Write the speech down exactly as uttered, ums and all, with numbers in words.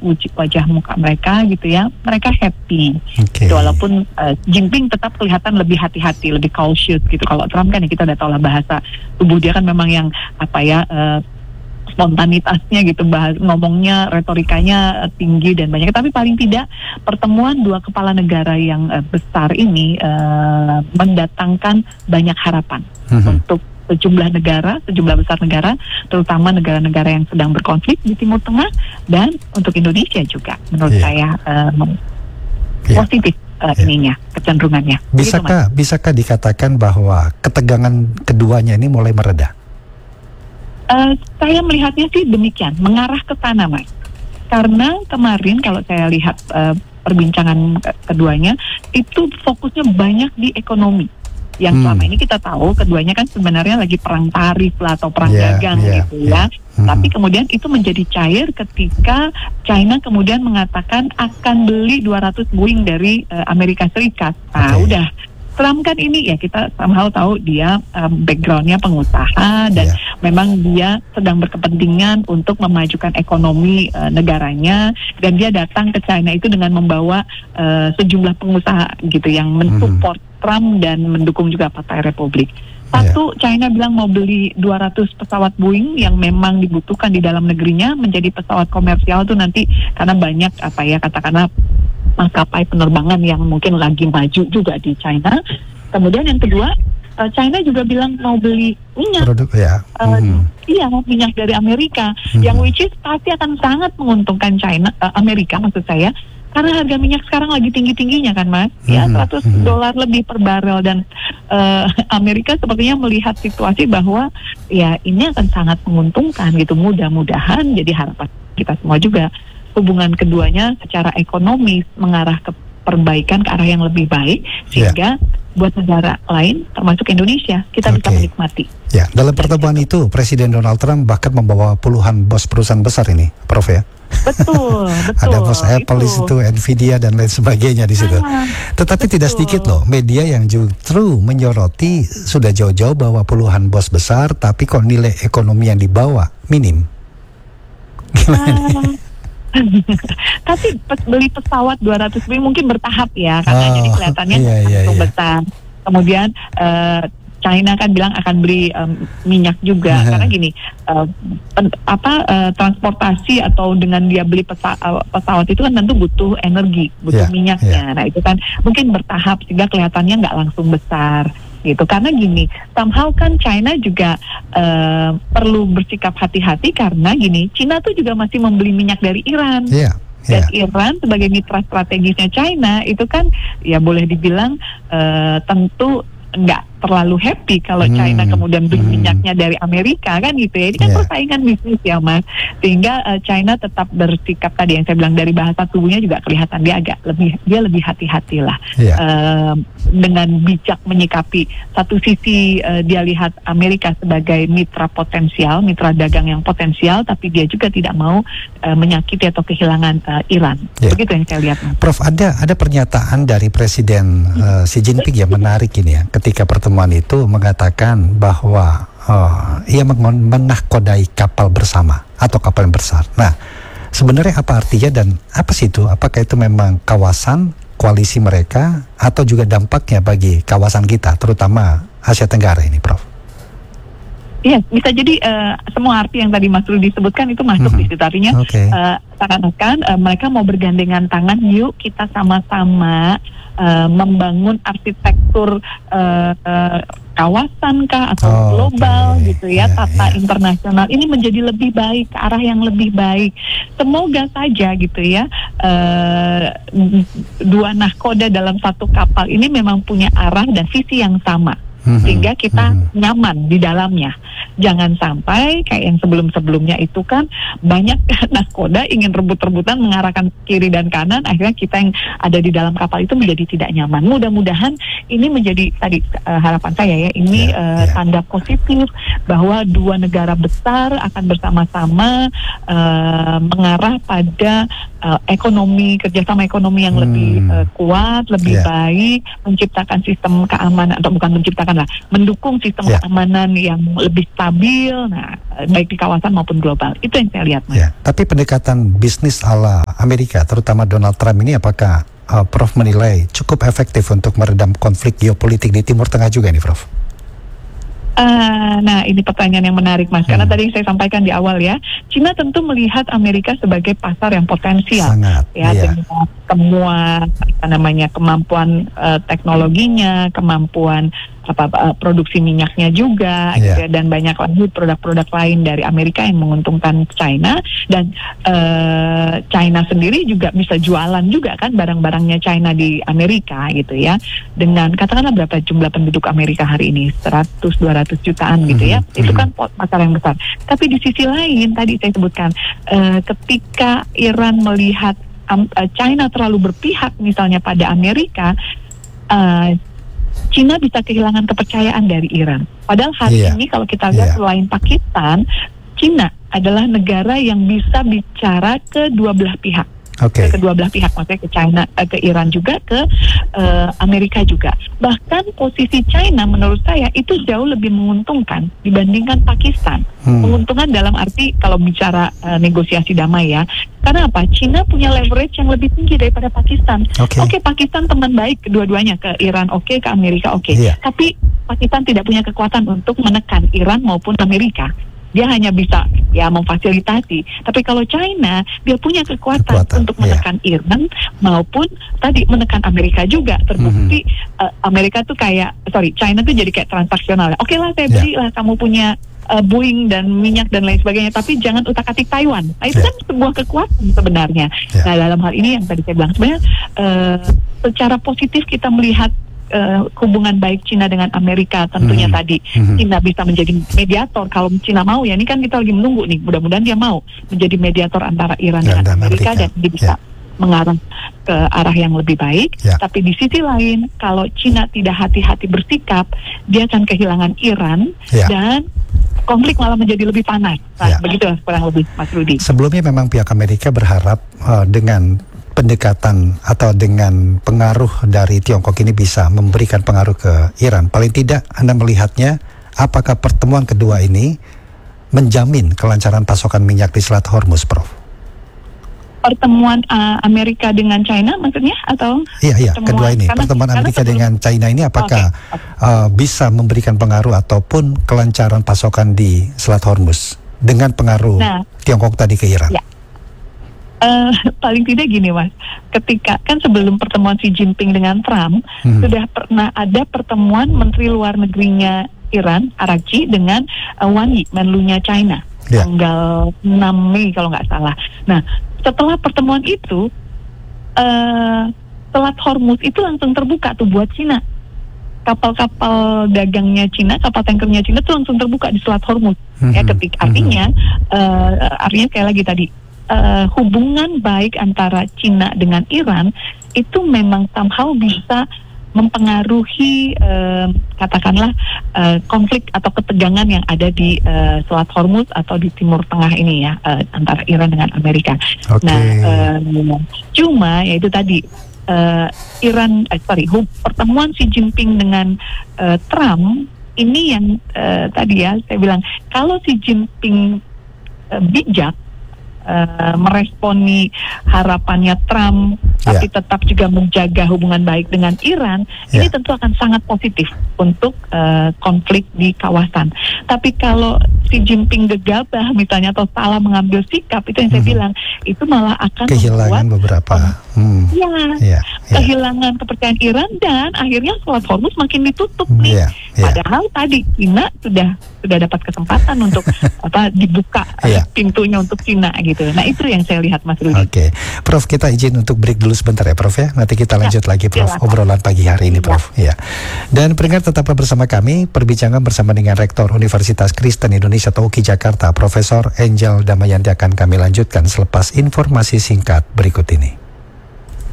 wujud wajah muka mereka gitu ya, mereka happy. Okay. Gitu, walaupun uh, Jinping tetap kelihatan lebih hati-hati, lebih cautious gitu. Kalau Trump kan ya kita udah tahu lah bahasa tubuh dia kan memang yang apa ya, uh, spontanitasnya gitu, bahas ngomongnya, retorikanya uh, tinggi dan banyak. Tapi paling tidak pertemuan dua kepala negara yang uh, besar ini uh, mendatangkan banyak harapan mm-hmm. untuk sejumlah negara, sejumlah besar negara, terutama negara-negara yang sedang berkonflik di Timur Tengah, dan untuk Indonesia juga menurut yeah. saya um, yeah. positif uh, yeah. ininya, kecenderungannya. Bisakah Begitu, bisakah dikatakan bahwa ketegangan keduanya ini mulai mereda? Uh, saya melihatnya sih demikian, mengarah ke sana, Mas. Karena kemarin kalau saya lihat uh, perbincangan keduanya itu fokusnya banyak di ekonomi. Yang hmm. selama ini kita tahu keduanya kan sebenarnya lagi perang tarif lah atau perang yeah, dagang yeah, gitu ya. Yeah. Hmm. Tapi kemudian itu menjadi cair ketika China kemudian mengatakan akan beli dua ratus Boeing dari uh, Amerika Serikat. Nah, okay. udah. Trump kan ini ya kita somehow tahu dia um, backgroundnya pengusaha dan yeah. memang dia sedang berkepentingan untuk memajukan ekonomi uh, negaranya, dan dia datang ke China itu dengan membawa uh, sejumlah pengusaha gitu yang mensupport mm. Trump dan mendukung juga Partai Republik. Satu, yeah. China bilang mau beli dua ratus pesawat Boeing yang memang dibutuhkan di dalam negerinya menjadi pesawat komersial tuh nanti, karena banyak apa ya katakanlah maskapai penerbangan yang mungkin lagi maju juga di China. Kemudian yang kedua, uh, China juga bilang mau beli minyak. Produk ya. Uh, mm-hmm. Iya, minyak dari Amerika, mm-hmm. yang which is pasti akan sangat menguntungkan China, uh, Amerika maksud saya, karena harga minyak sekarang lagi tinggi-tingginya kan, Mas. Mm-hmm. Ya, seratus dolar lebih per barel, dan uh, Amerika sepertinya melihat situasi bahwa ya ini akan sangat menguntungkan gitu. Mudah-mudahan jadi harapan kita semua juga hubungan keduanya secara ekonomis mengarah ke perbaikan, ke arah yang lebih baik, sehingga yeah. buat negara lain termasuk Indonesia kita okay. bisa menikmati. Ya, dalam pertemuan itu Presiden Donald Trump bahkan membawa puluhan bos perusahaan besar ini, Prof ya. Betul, betul. Ada bos Apple di situ, Nvidia dan lain sebagainya di situ. Ah, Tetapi betul. Tidak sedikit loh media yang justru menyoroti sudah jauh-jauh bahwa puluhan bos besar, tapi kok nilai ekonomi yang dibawa minim. Gimana? Ah. Tapi beli pesawat dua ratus Boeing mungkin bertahap ya, karena oh, jadi kelihatannya iya, iya, langsung iya. besar. Kemudian uh, China kan bilang akan beli um, minyak juga, uh-huh. karena gini uh, pen, apa uh, transportasi atau dengan dia beli pesa, uh, pesawat itu kan tentu butuh energi, butuh yeah, minyaknya. Yeah. Nah itu kan mungkin bertahap sehingga kelihatannya nggak langsung besar. Gitu, karena gini, somehow kan China juga uh, perlu bersikap hati-hati karena gini, China tuh juga masih membeli minyak dari Iran. Yeah. Dan yeah. Iran sebagai mitra strategisnya China itu kan ya boleh dibilang uh, tentu nggak terlalu happy kalau hmm. China kemudian beli hmm. minyaknya dari Amerika kan gitu ya. Ini kan yeah. persaingan bisnis ya, Mas. Sehingga uh, China tetap bersikap tadi yang saya bilang, dari bahasa tubuhnya juga kelihatan dia agak lebih dia lebih hati-hati lah yeah. uh, dengan bijak menyikapi. Satu sisi uh, dia lihat Amerika sebagai mitra potensial, mitra dagang yang potensial, tapi dia juga tidak mau uh, menyakiti atau kehilangan uh, Iran. Yeah. Begitu yang saya lihat, Mas. Prof, ada ada pernyataan dari Presiden uh, Xi Jinping yang menarik ini ya, ketika pertemuan itu mengatakan bahwa oh, ia menahkodai kapal bersama atau kapal yang besar. Nah, sebenarnya apa artinya dan apa sih itu? Apakah itu memang kawasan koalisi mereka atau juga dampaknya bagi kawasan kita, terutama Asia Tenggara ini, Prof? Iya, bisa jadi uh, semua arti yang tadi Mas Rudi sebutkan itu masuk mm-hmm. di situ. Artinya okay. uh, seakan-akan uh, mereka mau bergandengan tangan, yuk kita sama-sama uh, membangun arsitektur uh, uh, kawasan kah atau oh, global okay. gitu ya, yeah, tata yeah. internasional ini menjadi lebih baik, ke arah yang lebih baik. Semoga saja gitu ya, uh, dua nahkoda dalam satu kapal ini memang punya arah dan visi yang sama. Sehingga kita mm-hmm. nyaman di dalamnya. Jangan sampai kayak yang sebelum-sebelumnya itu kan banyak nahkoda ingin rebut-rebutan mengarahkan kiri dan kanan, akhirnya kita yang ada di dalam kapal itu menjadi tidak nyaman. Mudah-mudahan ini menjadi tadi uh, harapan saya ya, ini yeah, uh, yeah. tanda positif bahwa dua negara besar akan bersama-sama uh, mengarah pada uh, ekonomi, kerjasama ekonomi yang hmm. lebih uh, kuat, lebih yeah. baik, menciptakan sistem keamanan atau bukan menciptakan katakanlah mendukung sistem Ya. keamanan yang lebih stabil, nah baik di kawasan maupun global. Itu yang saya lihat, Mas. Ya, tapi pendekatan bisnis ala Amerika, terutama Donald Trump ini, apakah uh, Prof menilai cukup efektif untuk meredam konflik geopolitik di Timur Tengah juga nih, Prof? Uh, nah ini pertanyaan yang menarik, Mas, karena Hmm. tadi saya sampaikan di awal ya, Cina tentu melihat Amerika sebagai pasar yang potensial. Sangat, Ya, iya. dengan semua apa namanya kemampuan uh, teknologinya, kemampuan apa uh, produksi minyaknya juga, Iya. gitu ya, dan banyak lagi produk-produk lain dari Amerika yang menguntungkan China, dan uh, China sendiri juga bisa jualan juga kan barang-barangnya China di Amerika gitu ya, dengan katakanlah berapa jumlah penduduk Amerika hari ini, seratus dua ratus jutaan gitu ya, Mhm, itu mhm. kan pot- pasar yang besar. Tapi di sisi lain tadi saya sebutkan, uh, ketika Iran melihat um, uh, China terlalu berpihak misalnya pada Amerika, uh, Cina bisa kehilangan kepercayaan dari Iran. Padahal hari Iya. ini kalau kita lihat Iya. selain Pakistan, Cina adalah negara yang bisa bicara ke dua belah pihak. Oke. Ke kedua belah pihak, maksudnya ke China, eh, ke Iran juga, ke eh, Amerika juga. Bahkan posisi China menurut saya itu jauh lebih menguntungkan dibandingkan Pakistan. Hmm. Menguntungkan dalam arti kalau bicara eh, negosiasi damai ya. Karena apa? Cina punya leverage yang lebih tinggi daripada Pakistan. Oke. Oke, Pakistan teman baik kedua-duanya, ke Iran oke, ke Amerika oke. Iya. Tapi Pakistan tidak punya kekuatan untuk menekan Iran maupun Amerika. Dia hanya bisa ya memfasilitasi. Tapi kalau China, dia punya kekuatan, Kekuatan, untuk iya. menekan Iran maupun tadi menekan Amerika juga. Terbukti eh, Amerika tuh kayak, sorry, China tuh jadi kayak transaksional. Oke lah, saya Iya. beli lah, kamu punya eh, Boeing dan minyak dan lain sebagainya. Tapi jangan utak-atik Taiwan. Nah, itu Iya. kan sebuah kekuatan sebenarnya. Iya. Nah, dalam hal ini yang tadi saya bilang, sebenarnya eh, secara positif kita melihat Uh, hubungan baik Cina dengan Amerika tentunya Mhm. tadi Mhm. Cina bisa menjadi mediator kalau Cina mau ya, ini kan kita lagi menunggu nih, mudah-mudahan dia mau menjadi mediator antara Iran Ya, dengan dan Amerika, Amerika. dan dia bisa Ya. mengarah ke arah yang lebih baik. Ya. Tapi di sisi lain kalau Cina tidak hati-hati bersikap, dia akan kehilangan Iran, Ya. dan konflik malah menjadi lebih panas. Nah, Ya. begitu kurang lebih, Mas Rudi. Sebelumnya memang pihak Amerika berharap uh, dengan pendekatan atau dengan pengaruh dari Tiongkok ini bisa memberikan pengaruh ke Iran. Paling tidak Anda melihatnya, apakah pertemuan kedua ini menjamin kelancaran pasokan minyak di Selat Hormuz, Prof? Pertemuan uh, Amerika dengan China maksudnya, atau Iya, iya, pertemuan- kedua ini. karena- Pertemuan karena Amerika sebelum- dengan China ini apakah Oke. uh, bisa memberikan pengaruh ataupun kelancaran pasokan di Selat Hormuz dengan pengaruh Nah. Tiongkok tadi ke Iran? Ya. Eh, paling tidak gini, Mas, ketika kan sebelum pertemuan Xi Jinping dengan Trump, Hmm. sudah pernah ada pertemuan Menteri Luar Negerinya Iran, Araghchi, dengan uh, Wang Yi, Menlunya China, Ya. tanggal enam Mei kalau nggak salah. Nah, setelah pertemuan itu, uh, Selat Hormuz itu langsung terbuka tuh buat Cina. Kapal-kapal dagangnya Cina, kapal tankernya Cina tuh langsung terbuka di Selat Hormuz. Ya, Mhm. ketika artinya, uh, artinya kayak lagi tadi. Uh, hubungan baik antara Cina dengan Iran itu memang somehow bisa mempengaruhi uh, katakanlah uh, konflik atau ketegangan yang ada di uh, Selat Hormuz atau di Timur Tengah ini ya, uh, antara Iran dengan Amerika. Oke. Nah, uh, cuma ya itu tadi uh, Iran, eh, sorry, hub, pertemuan Xi Jinping dengan uh, Trump ini yang uh, tadi ya saya bilang, kalau Xi Jinping uh, bijak Uh, meresponi harapannya Trump, Ya. tapi tetap juga menjaga hubungan baik dengan Iran, Ya. ini tentu akan sangat positif untuk uh, konflik di kawasan. Tapi kalau Xi Jinping gegabah misalnya atau salah mengambil sikap, itu yang saya Mhm. bilang, itu malah akan Kehilangan membuat beberapa. Hmm. ya, Iya, iya. kehilangan kepercayaan Iran, dan akhirnya Selat Hormuz makin ditutup nih. Iya, iya. Padahal tadi Cina sudah sudah dapat kesempatan untuk apa dibuka Iya. pintunya untuk Cina gitu. Nah, itu yang saya lihat, Mas Rudi. Oke, Prof, kita izin untuk break dulu sebentar ya, Prof ya. Nanti kita lanjut Ya, lagi, Prof, silakan. obrolan pagi hari ini, Ya. Prof. Ya. Dan pendengar tetaplah bersama kami, perbincangan bersama dengan Rektor Universitas Kristen Indonesia atau U K I Jakarta, Profesor Angel Damayanti, akan kami lanjutkan selepas informasi singkat berikut ini.